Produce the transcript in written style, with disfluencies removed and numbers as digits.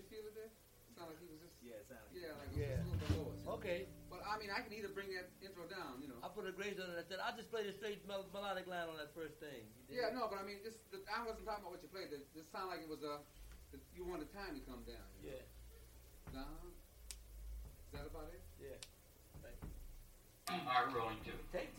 feel it there? It sounded like he was just... Yeah, it sounded Yeah, like it was just a little bit lower. So. Okay. But, I mean, I can either bring that intro down, you know. I put a grace on it. I said, I'll just play the straight melodic line on that first thing. Yeah, no, but I mean, just I wasn't talking about what you played. It just sounded like it was you wanted time to come down. You know? Yeah. Down. Is that about it? Yeah. Are rolling too. Take